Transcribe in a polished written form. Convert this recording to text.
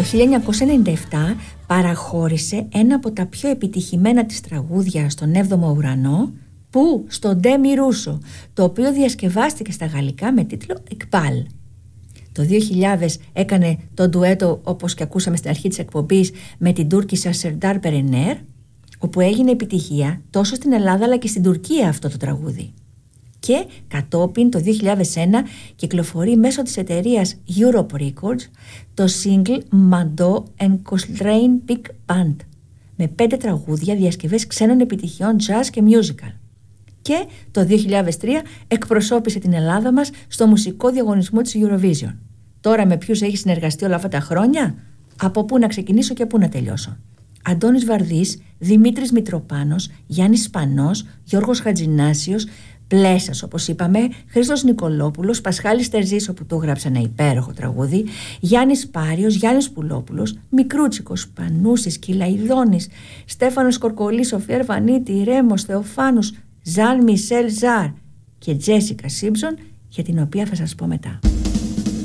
Το 1997 παραχώρησε ένα από τα πιο επιτυχημένα της τραγούδια στον 7ο ουρανό, που στο Ντε Μι Ρούσο, το οποίο διασκευάστηκε στα γαλλικά με τίτλο Εκπάλ. Το 2000 έκανε το ντουέτο, όπως και ακούσαμε στην αρχή της εκπομπής, με την Τούρκισσα Σερντάρ Περενέρ, όπου έγινε επιτυχία τόσο στην Ελλάδα αλλά και στην Τουρκία αυτό το τραγούδι. Και κατόπιν το 2001 κυκλοφορεί μέσω της εταιρείας Europe Records το single Mando and Coltrane Big Band, με 5 τραγούδια διασκευές ξένων επιτυχιών jazz και musical. Και το 2003 εκπροσώπησε την Ελλάδα μας στο μουσικό διαγωνισμό της Eurovision. Τώρα με ποιους έχει συνεργαστεί όλα αυτά τα χρόνια? Από πού να ξεκινήσω και πού να τελειώσω? Αντώνης Βαρδής, Δημήτρης Μητροπάνος, Γιάννης Σπανός, Γιώργος Χατζηνάσιος, Πλέσας όπως είπαμε, Χρήστος Νικολόπουλος, Πασχάλης Τερζής, όπου του έγραψε ένα υπέροχο τραγούδι, Γιάννης Πάριος, Γιάννης Πουλόπουλος, Μικρούτσικος, Πανούσης, Κυλαϊδόνης, Στέφανος Κορκολής, Σοφία Ερβανίτη, Ρέμος, Θεοφάνους, Ζαν Μισελ Ζαρ και Τζέσικα Σίμψον, για την οποία θα σας πω μετά.